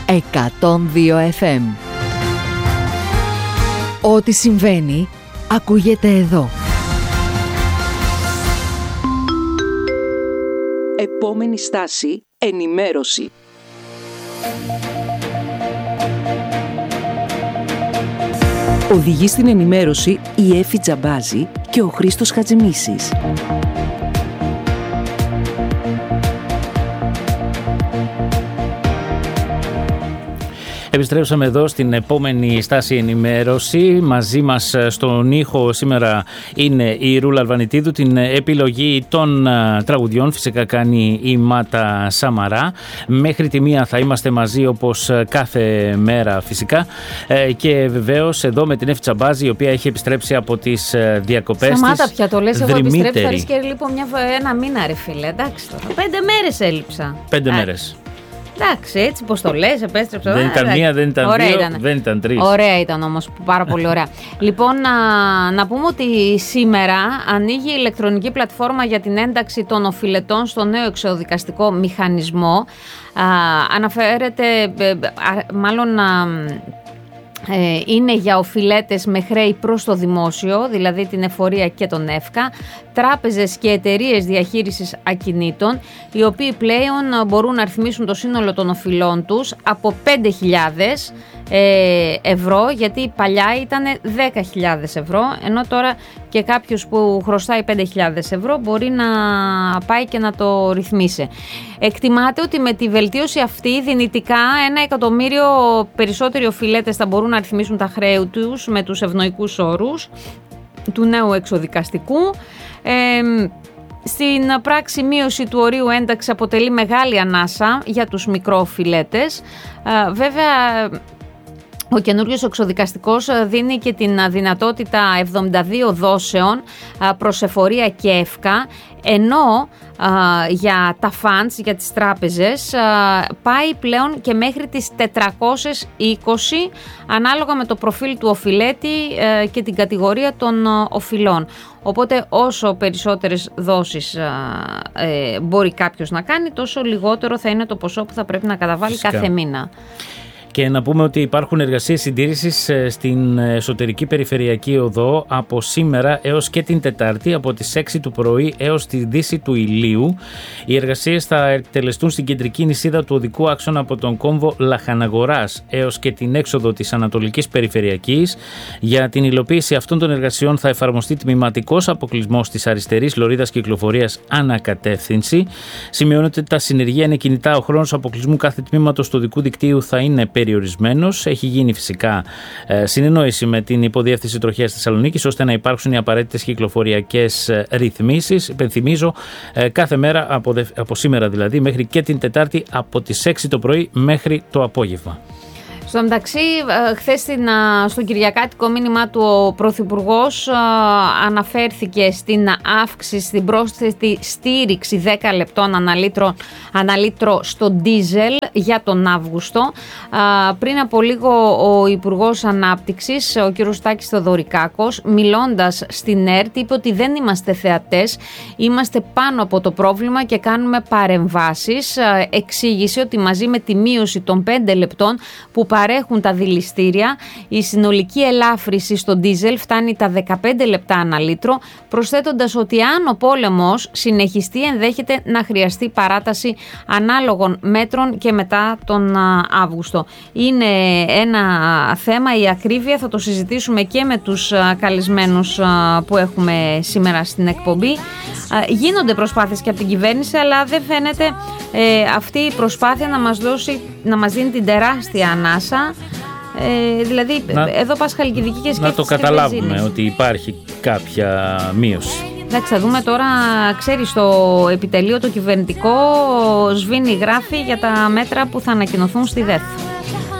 102 FM. Ό,τι συμβαίνει, ακούγεται εδώ. Επόμενη στάση, ενημέρωση. Οδηγεί στην ενημέρωση η Έφη Τζαμπάζη και ο Χρήστος Χατζημίσης. Επιστρέψαμε εδώ στην επόμενη στάση ενημέρωση. Μαζί μας στον ήχο σήμερα είναι η Ρούλα Αλβανιτίδου. Την επιλογή των τραγουδιών φυσικά κάνει η Μάτα Σαμαρά. Μέχρι τη 1 θα είμαστε μαζί όπως κάθε μέρα φυσικά. Και βεβαίως εδώ με την Έφη Τζαμπάζη, η οποία έχει επιστρέψει από τις διακοπές της. Σταμάτα πια το λες, έχω επιστρέψει, θα ρίσκει λοιπόν ένα μήνα ρε φίλε. Εντάξει τώρα, 5 μέρες έλειψα. 5 μέρες. Εντάξει, έτσι πως το λες, επέστρεψα. Δεν ήταν μία, δεν ήταν ωραία δύο, ήταν. Δεν ήταν 3. Ωραία ήταν όμως, πάρα πολύ ωραία. Λοιπόν, να πούμε ότι σήμερα ανοίγει η ηλεκτρονική πλατφόρμα για την ένταξη των οφειλετών στο νέο εξοδικαστικό μηχανισμό. Αναφέρεται, μάλλον... είναι για οφειλέτες με χρέη προς το δημόσιο, δηλαδή την εφορία και τον ΕΦΚΑ, τράπεζες και εταιρείες διαχείρισης ακινήτων, οι οποίοι πλέον μπορούν να ρυθμίσουν το σύνολο των οφειλών τους από 5.000 ευρώ, γιατί παλιά ήταν 10.000 ευρώ, ενώ τώρα και κάποιος που χρωστάει 5.000 ευρώ μπορεί να πάει και να το ρυθμίσει. Εκτιμάται ότι με τη βελτίωση αυτή δυνητικά 1 εκατομμύριο περισσότεροι οφειλέτες θα μπορούν να ρυθμίσουν τα χρέη τους με τους ευνοϊκούς όρους του νέου εξοδικαστικού. Στην πράξη, μείωση του ορίου ένταξη αποτελεί μεγάλη ανάσα για τους μικροοφειλέτες. Βέβαια, ο καινούριος εξοδικαστικός δίνει και την δυνατότητα 72 δόσεων προς εφορία και ΕΦΚΑ, ενώ για τα funds, για τις τράπεζες, πάει πλέον και μέχρι τις 420 ανάλογα με το προφίλ του οφειλέτη και την κατηγορία των οφειλών. Οπότε όσο περισσότερες δόσεις μπορεί κάποιος να κάνει, τόσο λιγότερο θα είναι το ποσό που θα πρέπει να καταβάλει φυσικά κάθε μήνα. Και να πούμε ότι υπάρχουν εργασίες συντήρησης στην εσωτερική περιφερειακή οδό από σήμερα έως και την Τετάρτη, από τις 6 του πρωί έως τη δύση του ηλίου. Οι εργασίες θα εκτελεστούν στην κεντρική νησίδα του οδικού άξονα από τον κόμβο Λαχαναγοράς έως και την έξοδο της Ανατολικής Περιφερειακής. Για την υλοποίηση αυτών των εργασιών θα εφαρμοστεί τμηματικός αποκλεισμός της αριστερής λωρίδας κυκλοφορίας ανακατεύθυνση. Σημειώνεται ότι τα συνεργεία είναι κινητά. Ο χρόνος αποκλεισμού κάθε τμήματος του οδικού δικτύου θα είναι περιορισμένος. Έχει γίνει φυσικά συνεννόηση με την Υποδιεύθυνση Τροχέας Θεσσαλονίκης ώστε να υπάρξουν οι απαραίτητες κυκλοφοριακές ρυθμίσεις. Υπενθυμίζω, κάθε μέρα από σήμερα δηλαδή μέχρι και την Τετάρτη από τις 6 το πρωί μέχρι το απόγευμα. Στο μεταξύ, χθες στο κυριακάτικο μήνυμά του ο Πρωθυπουργός αναφέρθηκε στην αύξηση, στην πρόσθετη στήριξη 10 λεπτών αναλύτρο στο ντίζελ για τον Αύγουστο. Πριν από λίγο ο Υπουργός Ανάπτυξης, ο κ. Τάκης Θεοδωρικάκος, μιλώντας στην ΕΡΤ, είπε ότι δεν είμαστε θεατές, είμαστε πάνω από το πρόβλημα και κάνουμε παρεμβάσεις. Εξήγησε ότι μαζί με τη μείωση των 5 λεπτών που παρέχουν τα δηληστήρια, η συνολική ελάφρυση στο ντίζελ φτάνει τα 15 λεπτά ανά λίτρο, προσθέτοντας ότι αν ο πόλεμος συνεχιστεί ενδέχεται να χρειαστεί παράταση ανάλογων μέτρων και μετά τον Αύγουστο. Είναι ένα θέμα, η ακρίβεια, θα το συζητήσουμε και με τους καλεσμένους που έχουμε σήμερα στην εκπομπή. Γίνονται προσπάθειες και από την κυβέρνηση, αλλά δεν φαίνεται αυτή η προσπάθεια να μας δίνει την τεράστια ανάσα. Δηλαδή εδώ Πασχαλικηδική και σκέφτεσαι. Να το καταλάβουμε ότι υπάρχει κάποια μείωση. Εντάξει, θα δούμε τώρα, ξέρεις, το επιτελείο το κυβερνητικό σβήνει, γράφει για τα μέτρα που θα ανακοινωθούν στη ΔΕΘ.